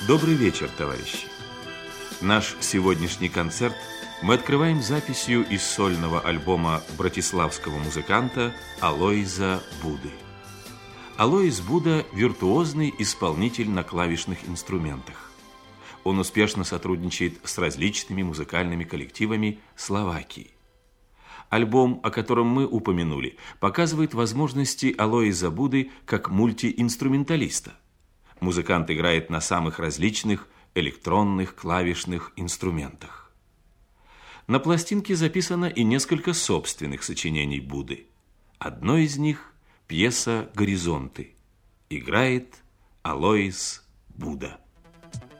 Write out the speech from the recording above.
Добрый вечер, товарищи! Наш сегодняшний концерт мы открываем записью из сольного альбома братиславского музыканта Алоиза Буды. Алоиз Буда – виртуозный исполнитель на клавишных инструментах. Он успешно сотрудничает с различными музыкальными коллективами Словакии. Альбом, о котором мы упомянули, показывает возможности Алоиза Буды как мультиинструменталиста. Музыкант играет на самых различных электронных клавишных инструментах. На пластинке записано и несколько собственных сочинений Буды. Одно из них – пьеса «Горизонты». Играет Алоиз Буда.